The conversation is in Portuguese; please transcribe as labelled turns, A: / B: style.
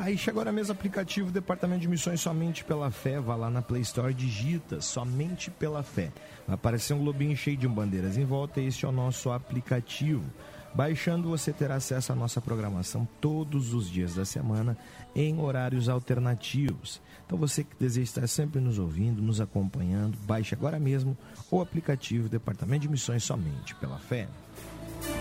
A: Baixe agora mesmo o aplicativo Departamento de Missões Somente pela Fé. Vá lá na Play Store, digita Somente pela Fé. Vai aparecer um globinho cheio de bandeiras em volta. Este é o nosso aplicativo. Baixando, você terá acesso à nossa programação todos os dias da semana em horários alternativos. Então você que deseja estar sempre nos ouvindo, nos acompanhando, baixe agora mesmo o aplicativo Departamento de Missões Somente pela Fé.